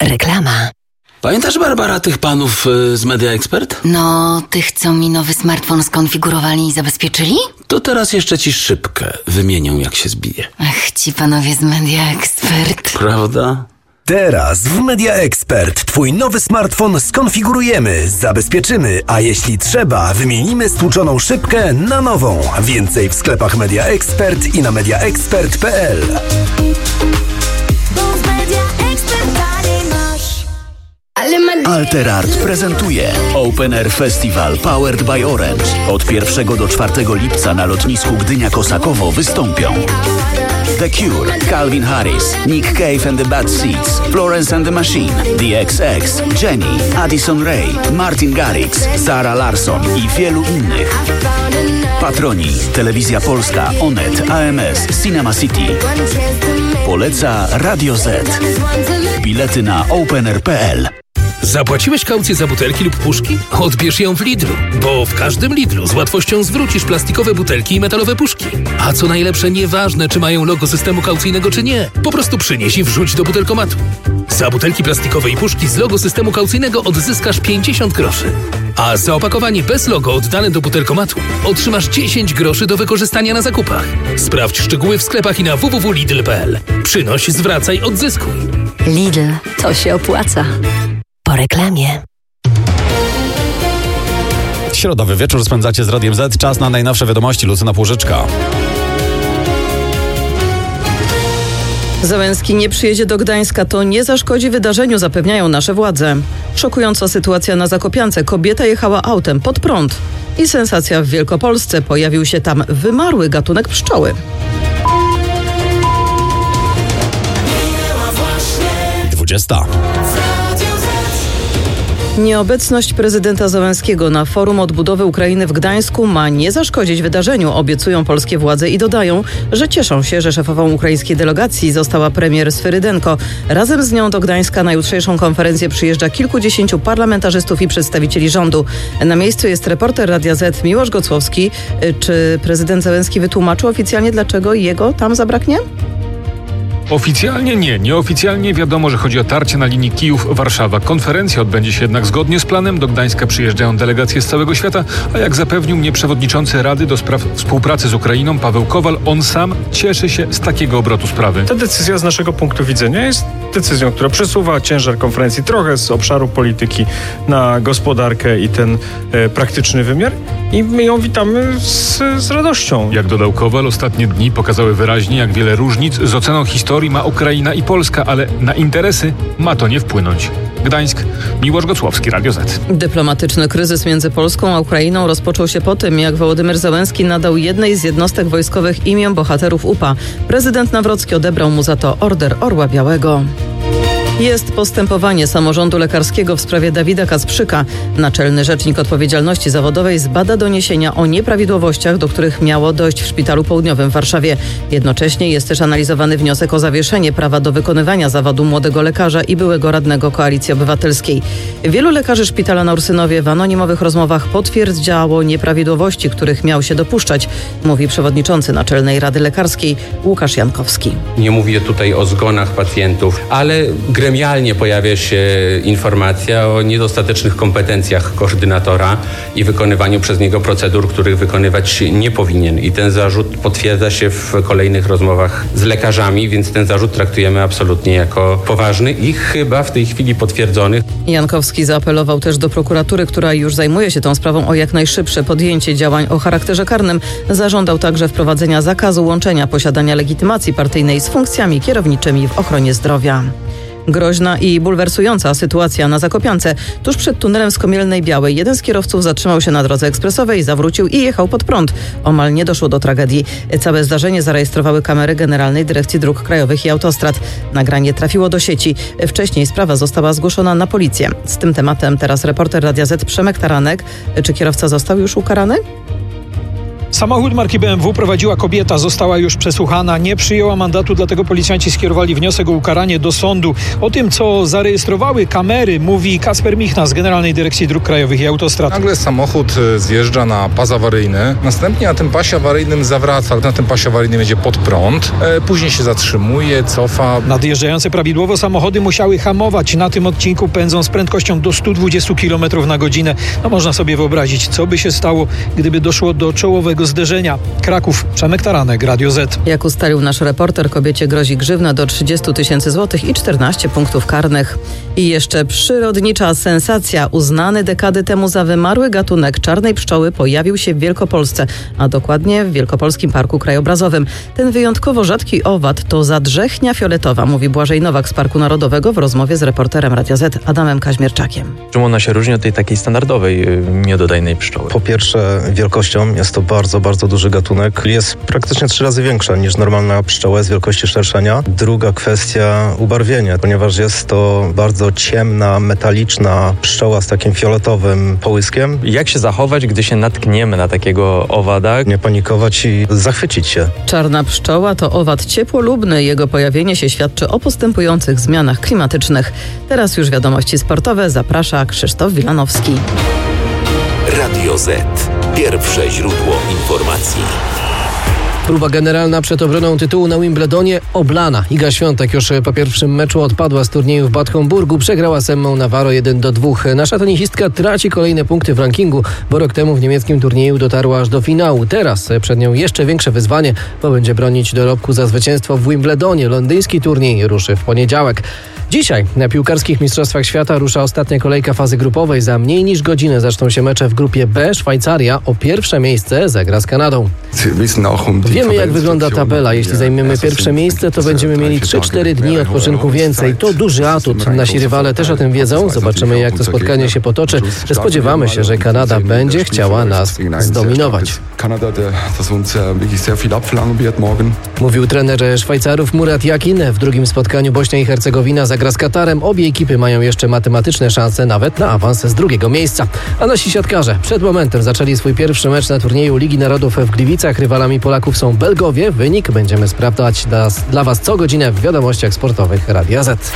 Reklama. Pamiętasz, Barbara, tych panów z Media Expert? No, tych, co mi nowy smartfon skonfigurowali i zabezpieczyli? To teraz jeszcze ci szybkę wymienią, jak się zbije. Ach, ci panowie z Media Expert. Prawda? Teraz w Media Expert twój nowy smartfon skonfigurujemy, zabezpieczymy, a jeśli trzeba, wymienimy stłuczoną szybkę na nową. Więcej w sklepach Media Expert i na mediaexpert.pl. Alter Art prezentuje Open Air Festival Powered by Orange. Od 1 do 4 lipca na lotnisku Gdynia-Kosakowo wystąpią The Cure, Calvin Harris, Nick Cave and the Bad Seeds, Florence and the Machine, The XX, Jenny, Addison Rae, Martin Garrix, Zara Larsson i wielu innych. Patroni: Telewizja Polska, Onet, AMS, Cinema City. Poleca Radio Z. Bilety na openair.pl. Zapłaciłeś kaucję za butelki lub puszki? Odbierz ją w Lidlu, bo w każdym Lidlu z łatwością zwrócisz plastikowe butelki i metalowe puszki. A co najlepsze, nieważne, czy mają logo systemu kaucyjnego, czy nie. Po prostu przynieś i wrzuć do butelkomatu. Za butelki plastikowe i puszki z logo systemu kaucyjnego odzyskasz 50 groszy. A za opakowanie bez logo oddane do butelkomatu otrzymasz 10 groszy do wykorzystania na zakupach. Sprawdź szczegóły w sklepach i na www.lidl.pl. Przynoś, zwracaj, odzyskuj. Lidl, to się opłaca. Po reklamie. Środowy wieczór spędzacie z Radiem Z. Czas na najnowsze wiadomości. Lucyna Płużyczka. Zełenski nie przyjedzie do Gdańska, to nie zaszkodzi wydarzeniu, zapewniają nasze władze. Szokująca sytuacja na Zakopiance. Kobieta jechała autem pod prąd. I sensacja w Wielkopolsce. Pojawił się tam wymarły gatunek pszczoły. 20. Nieobecność prezydenta Zełenskiego na forum odbudowy Ukrainy w Gdańsku ma nie zaszkodzić wydarzeniu, obiecują polskie władze i dodają, że cieszą się, że szefową ukraińskiej delegacji została premier Swyrydenko. Razem z nią do Gdańska na jutrzejszą konferencję przyjeżdża kilkudziesięciu parlamentarzystów i przedstawicieli rządu. Na miejscu jest reporter Radia Z Miłosz Gocłowski. Czy prezydent Zełenski wytłumaczył oficjalnie, dlaczego jego tam zabraknie? Oficjalnie nie. Nieoficjalnie wiadomo, że chodzi o tarcie na linii Kijów-Warszawa. Konferencja odbędzie się jednak zgodnie z planem. Do Gdańska przyjeżdżają delegacje z całego świata, a jak zapewnił mnie przewodniczący Rady do spraw współpracy z Ukrainą Paweł Kowal, on sam cieszy się z takiego obrotu sprawy. Ta decyzja z naszego punktu widzenia jest decyzją, która przesuwa ciężar konferencji trochę z obszaru polityki na gospodarkę i ten praktyczny wymiar. I my ją witamy z radością. Jak dodał Kowal, ostatnie dni pokazały wyraźnie, jak wiele różnic z oceną historii ma Ukraina i Polska, ale na interesy ma to nie wpłynąć. Gdańsk, Miłosz Gocłowski, Radio Z. Dyplomatyczny kryzys między Polską a Ukrainą rozpoczął się po tym, jak Wołodymyr Zełenski nadał jednej z jednostek wojskowych imię bohaterów UPA. Prezydent Nawrocki odebrał mu za to Order Orła Białego. Jest postępowanie samorządu lekarskiego w sprawie Dawida Kasprzyka. Naczelny Rzecznik Odpowiedzialności Zawodowej zbada doniesienia o nieprawidłowościach, do których miało dojść w Szpitalu Południowym w Warszawie. Jednocześnie jest też analizowany wniosek o zawieszenie prawa do wykonywania zawodu młodego lekarza i byłego radnego Koalicji Obywatelskiej. Wielu lekarzy szpitala na Ursynowie w anonimowych rozmowach potwierdzało nieprawidłowości, których miał się dopuszczać, mówi przewodniczący Naczelnej Rady Lekarskiej Łukasz Jankowski. Nie mówię tutaj o zgonach pacjentów, ale gremialnie pojawia się informacja o niedostatecznych kompetencjach koordynatora i wykonywaniu przez niego procedur, których wykonywać nie powinien. I ten zarzut potwierdza się w kolejnych rozmowach z lekarzami, więc ten zarzut traktujemy absolutnie jako poważny i chyba w tej chwili potwierdzony. Jankowski zaapelował też do prokuratury, która już zajmuje się tą sprawą, o jak najszybsze podjęcie działań o charakterze karnym. Zażądał także wprowadzenia zakazu łączenia posiadania legitymacji partyjnej z funkcjami kierowniczymi w ochronie zdrowia. Groźna i bulwersująca sytuacja na Zakopiance. Tuż przed tunelem Skomielnej Białej jeden z kierowców zatrzymał się na drodze ekspresowej, zawrócił i jechał pod prąd. Omal nie doszło do tragedii. Całe zdarzenie zarejestrowały kamery Generalnej Dyrekcji Dróg Krajowych i Autostrad. Nagranie trafiło do sieci. Wcześniej sprawa została zgłoszona na policję. Z tym tematem teraz reporter Radia Z Przemek Taranek. Czy kierowca został już ukarany? Samochód marki BMW prowadziła kobieta, została już przesłuchana, nie przyjęła mandatu, dlatego policjanci skierowali wniosek o ukaranie do sądu. O tym, co zarejestrowały kamery, mówi Kasper Michna z Generalnej Dyrekcji Dróg Krajowych i Autostrad. Nagle samochód zjeżdża na pas awaryjny, następnie na tym pasie awaryjnym zawraca, na tym pasie awaryjnym jedzie pod prąd, później się zatrzymuje, cofa. Nadjeżdżające prawidłowo samochody musiały hamować. Na tym odcinku pędzą z prędkością do 120 km na godzinę. No można sobie wyobrazić, co by się stało, gdyby doszło do czołowego zderzenia. Kraków, Przemek Taranek, Radio Z. Jak ustalił nasz reporter, kobiecie grozi grzywna do 30 000 złotych i 14 punktów karnych. I jeszcze przyrodnicza sensacja. Uznany dekady temu za wymarły gatunek czarnej pszczoły pojawił się w Wielkopolsce, a dokładnie w Wielkopolskim Parku Krajobrazowym. Ten wyjątkowo rzadki owad to zadrzechnia fioletowa, mówi Błażej Nowak z Parku Narodowego w rozmowie z reporterem Radia Z Adamem Kaźmierczakiem. Czym ona się różni od tej takiej standardowej miododajnej pszczoły? Po pierwsze wielkością, jest to bardzo, bardzo duży gatunek. Jest praktycznie 3 razy większa niż normalna pszczoła z wielkości szerszenia. Druga kwestia ubarwienie, ponieważ jest to bardzo ciemna, metaliczna pszczoła z takim fioletowym połyskiem. Jak się zachować, gdy się natkniemy na takiego owada? Nie panikować i zachwycić się. Czarna pszczoła to owad ciepłolubny. Jego pojawienie się świadczy o postępujących zmianach klimatycznych. Teraz już wiadomości sportowe. Zaprasza Krzysztof Wilanowski. Radio Z. Pierwsze źródło informacji. Próba generalna przed obroną tytułu na Wimbledonie oblana. Iga Świątek już po pierwszym meczu odpadła z turnieju w Bad Homburgu. Przegrała z Emmą Navarro 1-2. Nasza tenisistka traci kolejne punkty w rankingu, bo rok temu w niemieckim turnieju dotarła aż do finału. Teraz przed nią jeszcze większe wyzwanie, bo będzie bronić dorobku za zwycięstwo w Wimbledonie. Londyński turniej ruszy w poniedziałek. Dzisiaj na piłkarskich Mistrzostwach Świata rusza ostatnia kolejka fazy grupowej. Za mniej niż godzinę zaczną się mecze w grupie B. Szwajcaria o pierwsze miejsce zagra z Kanadą. Wiemy, jak wygląda tabela. Jeśli zajmiemy pierwsze miejsce, to będziemy mieli 3-4 dni odpoczynku więcej. To duży atut. Nasi rywale też o tym wiedzą. Zobaczymy, jak to spotkanie się potoczy. Spodziewamy się, że Kanada będzie chciała nas zdominować. Mówił trener Szwajcarów Murat Yakin. W drugim spotkaniu Bośnia i Hercegowina zagra z Katarem. Obie ekipy mają jeszcze matematyczne szanse nawet na awans z drugiego miejsca. A nasi siatkarze przed momentem zaczęli swój pierwszy mecz na turnieju Ligi Narodów w Gliwicach. Rywalami Polaków są Belgowie. Wynik będziemy sprawdzać dla Was co godzinę w wiadomościach sportowych Radia Z.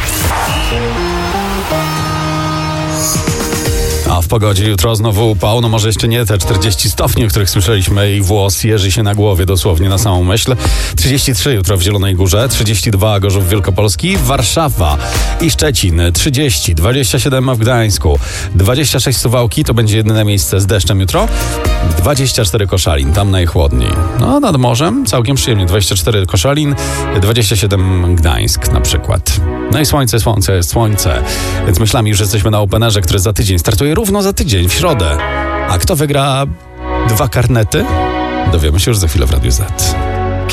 A w pogodzie jutro znowu upał, no może jeszcze nie te 40 stopni, o których słyszeliśmy i włos jeży się na głowie dosłownie na samą myśl. 33 jutro w Zielonej Górze, 32 Gorzów Wielkopolski, Warszawa i Szczecin 30, 27 w Gdańsku, 26 Suwałki, to będzie jedyne miejsce z deszczem jutro, 24 Koszalin, tam najchłodniej. No nad morzem całkiem przyjemnie, 24 Koszalin, 27 Gdańsk na przykład. No i słońce, więc myślami już jesteśmy na Openerze, który za tydzień startuje równo za tydzień, w środę. A kto wygra 2 karnety? Dowiemy się już za chwilę w Radiu Z.